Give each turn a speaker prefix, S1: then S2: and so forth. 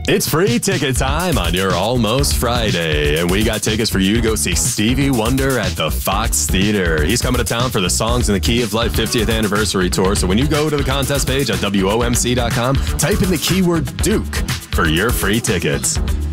S1: It's free ticket time on your Almost Friday, and we got tickets for you to go see Stevie Wonder at the Fox Theater. He's coming to town for the Songs in the Key of Life 50th Anniversary Tour, so when you go to the contest page at WOMC.com, type in the keyword Duke for your free tickets.